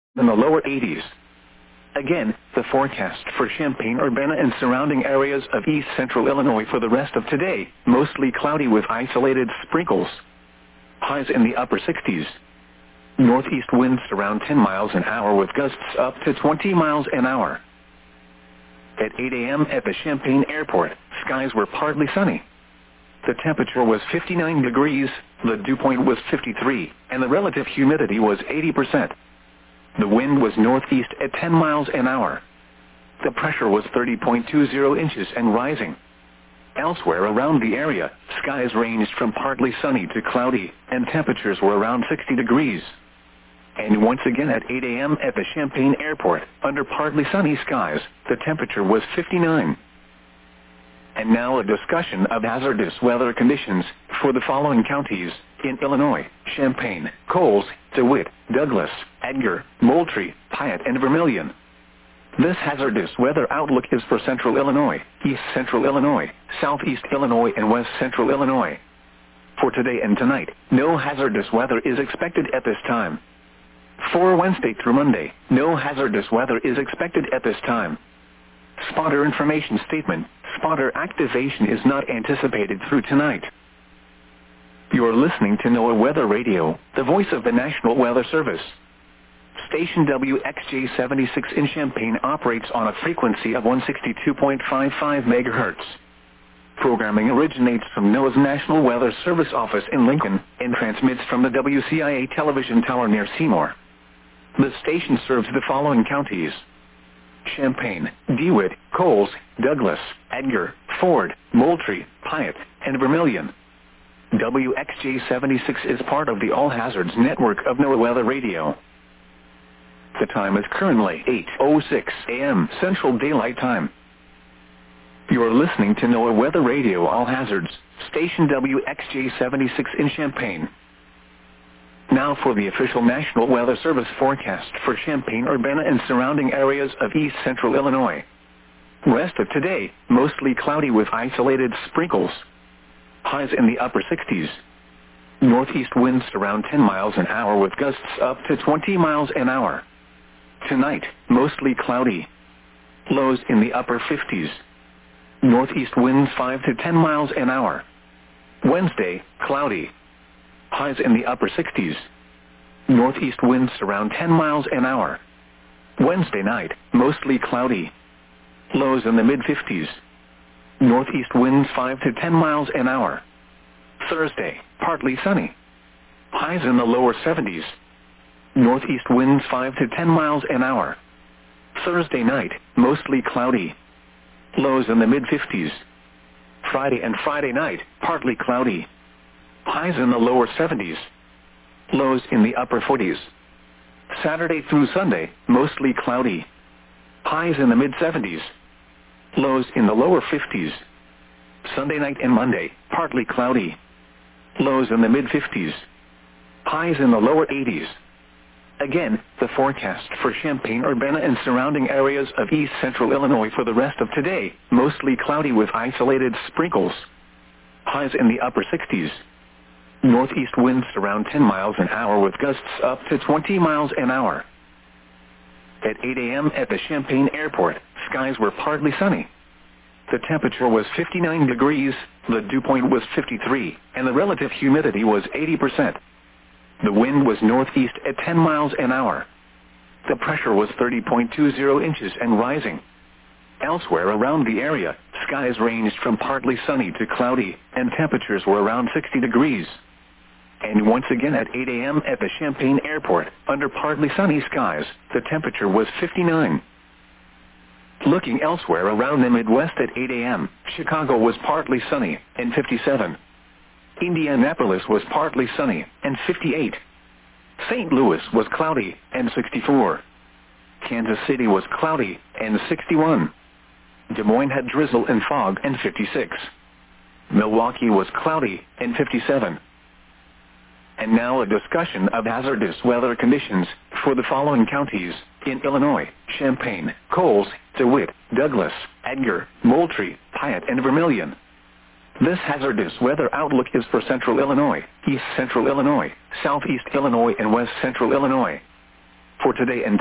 in the lower 80s. Again, the forecast for Champaign-Urbana and surrounding areas of east central Illinois for the rest of today, mostly cloudy with isolated sprinkles. Highs in the upper 60s. Northeast winds around 10 miles an hour with gusts up to 20 miles an hour. At 8 a.m. at the Champaign Airport, skies were partly sunny. The temperature was 59 degrees, the dew point was 53, and the relative humidity was 80%. The wind was northeast at 10 miles an hour. The pressure was 30.20 inches and rising. Elsewhere around the area, skies ranged from partly sunny to cloudy, and temperatures were around 60 degrees. And once again at 8 a.m. at the Champaign Airport, under partly sunny skies, the temperature was 59. And now a discussion of hazardous weather conditions for the following counties in Illinois: Champaign, Coles, DeWitt, Douglas, Edgar, Moultrie, Piatt, and Vermilion. This hazardous weather outlook is for central Illinois, east central Illinois, southeast Illinois, and west central Illinois. For today and tonight, no hazardous weather is expected at this time. For Wednesday through Monday, no hazardous weather is expected at this time. Spotter information statement: spotter activation is not anticipated through tonight. You're listening to NOAA Weather Radio, the voice of the National Weather Service. Station WXJ-76 in Champaign operates on a frequency of 162.55 MHz. Programming originates from NOAA's National Weather Service office in Lincoln and transmits from the WCIA television tower near Seymour. The station serves the following counties: Champaign, DeWitt, Coles, Douglas, Edgar, Ford, Moultrie, Piatt, and Vermilion. WXJ-76 is part of the All Hazards network of NOAA Weather Radio. The time is currently 8:06 a.m. Central Daylight Time. You are listening to NOAA Weather Radio All Hazards, station WXJ-76 in Champaign. Now for the official National Weather Service forecast for Champaign-Urbana and surrounding areas of east central Illinois. Rest of today, mostly cloudy with isolated sprinkles. Highs in the upper 60s. Northeast winds around 10 miles an hour with gusts up to 20 miles an hour. Tonight, mostly cloudy. Lows in the upper 50s. Northeast winds 5 to 10 miles an hour. Wednesday, cloudy. Highs in the upper 60s. Northeast winds around 10 miles an hour. Wednesday night, mostly cloudy. Lows in the mid-50s. Northeast winds 5 to 10 miles an hour. Thursday, partly sunny. Highs in the lower 70s. Northeast winds 5 to 10 miles an hour. Thursday night, mostly cloudy. Lows in the mid-50s. Friday and Friday night, partly cloudy. Highs in the lower 70s. Lows in the upper 40s. Saturday through Sunday, mostly cloudy. Highs in the mid-70s. Lows in the lower 50s. Sunday night and Monday, partly cloudy. Lows in the mid-50s. Highs in the lower 80s. Again, the forecast for Champaign-Urbana and surrounding areas of east central Illinois for the rest of today, mostly cloudy with isolated sprinkles. Highs in the upper 60s. Northeast winds around 10 miles an hour with gusts up to 20 miles an hour. At 8 a.m. at the Champaign Airport, skies were partly sunny. The temperature was 59 degrees, the dew point was 53, and the relative humidity was 80%. The wind was northeast at 10 miles an hour. The pressure was 30.20 inches and rising. Elsewhere around the area, skies ranged from partly sunny to cloudy, and temperatures were around 60 degrees. And once again at 8 a.m. at the Champaign Airport, under partly sunny skies, the temperature was 59. Looking elsewhere around the Midwest at 8 a.m., Chicago was partly sunny, and 57. Indianapolis was partly sunny, and 58. St. Louis was cloudy, and 64. Kansas City was cloudy, and 61. Des Moines had drizzle and fog, and 56. Milwaukee was cloudy, and 57. And now a discussion of hazardous weather conditions for the following counties in Illinois: Champaign, Coles, DeWitt, Douglas, Edgar, Moultrie, Piatt, and Vermilion. This hazardous weather outlook is for central Illinois, east central Illinois, southeast Illinois, and west central Illinois. For today and